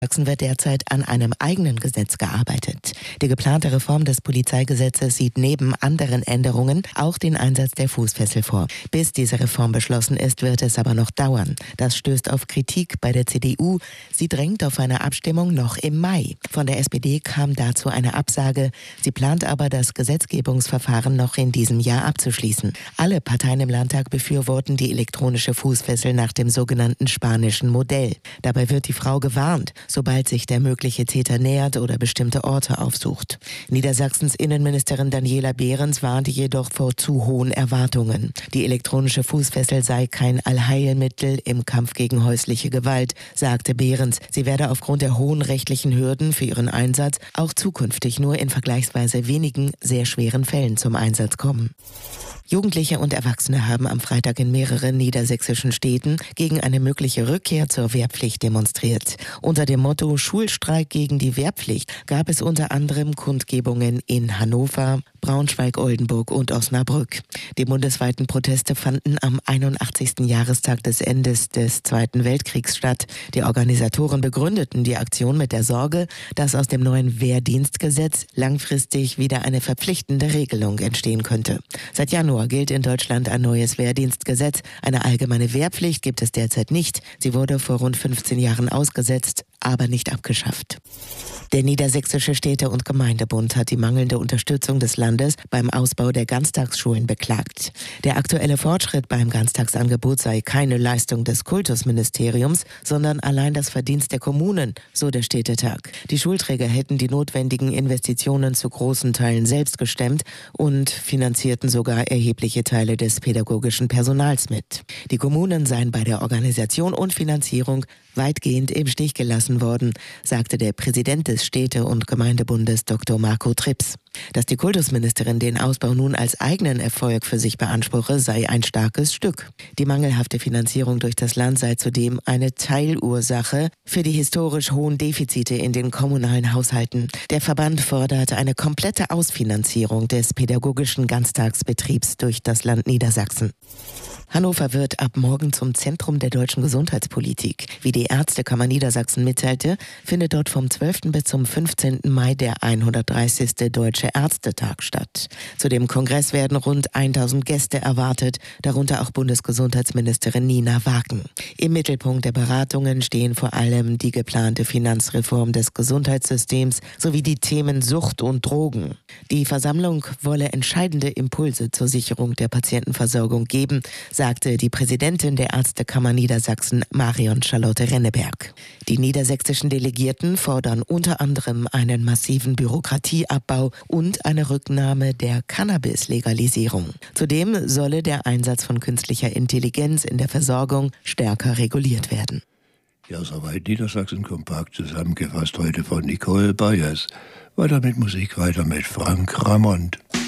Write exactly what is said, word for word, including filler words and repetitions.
Sachsen wird derzeit an einem eigenen Gesetz gearbeitet. Die geplante Reform des Polizeigesetzes sieht neben anderen Änderungen auch den Einsatz der Fußfessel vor. Bis diese Reform beschlossen ist, wird es aber noch dauern. Das stößt auf Kritik bei der C D U. Sie drängt auf eine Abstimmung noch im Mai. Von der S P D kam dazu eine Absage. Sie plant aber, das Gesetzgebungsverfahren noch in diesem Jahr abzuschließen. Alle Parteien im Landtag befürworten die elektronische Fußfessel nach dem sogenannten spanischen Modell. Dabei wird die Frau gewarnt, sobald sich der mögliche Täter nähert oder bestimmte Orte aufsucht. Niedersachsens Innenministerin Daniela Behrens warnte jedoch vor zu hohen Erwartungen. Die elektronische Fußfessel sei kein Allheilmittel im Kampf gegen häusliche Gewalt, sagte Behrens. Sie werde aufgrund der hohen rechtlichen Hürden für ihren Einsatz auch zukünftig nur in vergleichsweise wenigen, sehr schweren Fällen zum Einsatz kommen. Jugendliche und Erwachsene haben am Freitag in mehreren niedersächsischen Städten gegen eine mögliche Rückkehr zur Wehrpflicht demonstriert. Unter dem Motto Schulstreik gegen die Wehrpflicht gab es unter anderem Kundgebungen in Hannover, Braunschweig, Oldenburg und Osnabrück. Die bundesweiten Proteste fanden am einundachtzigsten Jahrestag des Endes des Zweiten Weltkriegs statt. Die Organisatoren begründeten die Aktion mit der Sorge, dass aus dem neuen Wehrdienstgesetz langfristig wieder eine verpflichtende Regelung entstehen könnte. Seit Januar gilt in Deutschland ein neues Wehrdienstgesetz. Eine allgemeine Wehrpflicht gibt es derzeit nicht. Sie wurde vor rund fünfzehn Jahren ausgesetzt, aber nicht abgeschafft. Der Niedersächsische Städte- und Gemeindebund hat die mangelnde Unterstützung des Landes beim Ausbau der Ganztagsschulen beklagt. Der aktuelle Fortschritt beim Ganztagsangebot sei keine Leistung des Kultusministeriums, sondern allein das Verdienst der Kommunen, so der Städtetag. Die Schulträger hätten die notwendigen Investitionen zu großen Teilen selbst gestemmt und finanzierten sogar erhebliche Teile des pädagogischen Personals mit. Die Kommunen seien bei der Organisation und Finanzierung weitgehend im Stich gelassen worden, sagte der Präsident des Städte- und Gemeindebundes Doktor Marco Trips. Dass die Kultusministerin den Ausbau nun als eigenen Erfolg für sich beanspruche, sei ein starkes Stück. Die mangelhafte Finanzierung durch das Land sei zudem eine Teilursache für die historisch hohen Defizite in den kommunalen Haushalten. Der Verband fordert eine komplette Ausfinanzierung des pädagogischen Ganztagsbetriebs durch das Land Niedersachsen. Hannover wird ab morgen zum Zentrum der deutschen Gesundheitspolitik. Wie die Ärztekammer Niedersachsen mitteilte, findet dort vom zwölften bis zum fünfzehnten Mai der hundertdreißigste Deutsche Ärztetag statt. Zu dem Kongress werden rund tausend Gäste erwartet, darunter auch Bundesgesundheitsministerin Nina Wagen. Im Mittelpunkt der Beratungen stehen vor allem die geplante Finanzreform des Gesundheitssystems sowie die Themen Sucht und Drogen. Die Versammlung wolle entscheidende Impulse zur Sicherung der Patientenversorgung geben, sagte die Präsidentin der Ärztekammer Niedersachsen, Marion Charlotte Renneberg. Die niedersächsischen Delegierten fordern unter anderem einen massiven Bürokratieabbau und eine Rücknahme der Cannabis-Legalisierung. Zudem solle der Einsatz von künstlicher Intelligenz in der Versorgung stärker reguliert werden. Ja, soweit Niedersachsen kompakt zusammengefasst heute von Nicole Bayers. Weiter mit Musik, weiter mit Frank Ramond.